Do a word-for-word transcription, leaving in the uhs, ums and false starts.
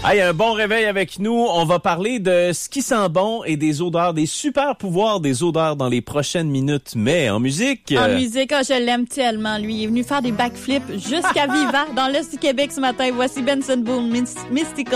Hey, un bon réveil avec nous. On va parler de ce qui sent bon et des odeurs, des super pouvoirs des odeurs dans les prochaines minutes. Mais en musique... En euh... musique, oh, je l'aime tellement, lui. Il est venu faire des backflips jusqu'à Viva dans l'Est du Québec ce matin. Voici Benson Boone, Mystical.